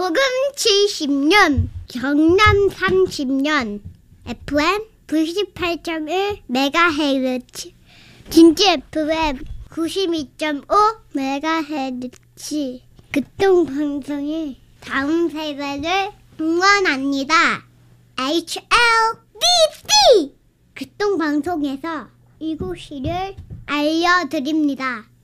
소금 70년, 경남 30년, FM 98.1MHz, 진주 FM 92.5MHz. 극동방송이 다음 세대를 응원합니다. HLBC 극동방송에서 이곳을 알려드립니다.